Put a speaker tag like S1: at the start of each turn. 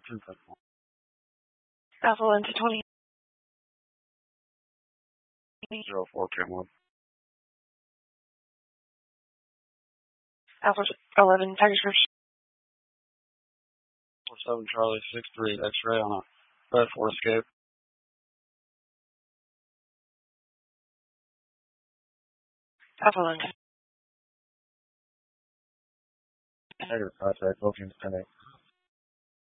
S1: Alpha Lens 20.
S2: 04 Kenwood.
S1: Alpha 11 Tiger Scripts.
S2: 47 Charlie 63 X-ray on a red 4 escape.
S1: Alpha Lens.
S2: Negative contact, booking 10-8.